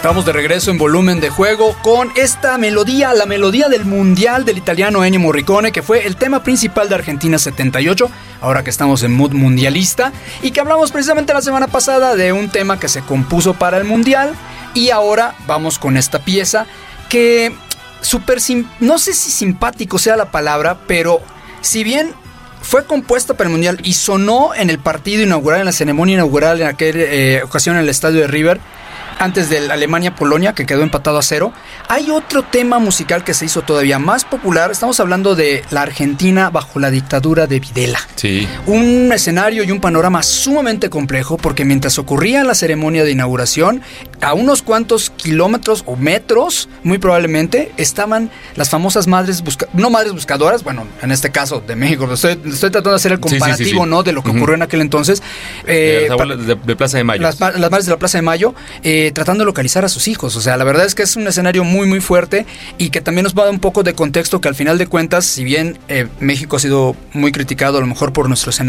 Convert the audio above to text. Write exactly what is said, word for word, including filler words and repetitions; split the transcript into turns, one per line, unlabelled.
Estamos de regreso en Volumen de Juego con esta melodía, la melodía del Mundial del italiano Ennio Morricone, que fue el tema principal de Argentina setenta y ocho, ahora que estamos en mood mundialista, y que hablamos precisamente la semana pasada de un tema que se compuso para el Mundial, y ahora vamos con esta pieza que súper, sim- no sé si simpático sea la palabra, pero si bien fue compuesta para el Mundial y sonó en el partido inaugural, en la ceremonia inaugural en aquella eh, ocasión en el estadio de River, antes del Alemania-Polonia, que quedó empatado a cero, hay otro tema musical que se hizo todavía más popular. Estamos hablando de la Argentina bajo la dictadura de Videla.
Sí.
Un escenario y un panorama sumamente complejo, porque mientras ocurría la ceremonia de inauguración, a unos cuantos kilómetros o metros, muy probablemente, estaban las famosas madres buscadoras, no madres buscadoras, bueno, en este caso de México, estoy, estoy tratando de hacer el comparativo, sí, sí, sí, sí. ¿no? De lo que uh-huh. ocurrió en aquel entonces.
Eh, las abuelas de, de Plaza de Mayo.
Las, las madres de la Plaza de Mayo, eh, tratando de localizar a sus hijos. O sea, la verdad es que es un escenario muy muy fuerte y que también nos va a dar un poco de contexto que al final de cuentas, si bien eh, México ha sido muy criticado a lo mejor por nuestro escenario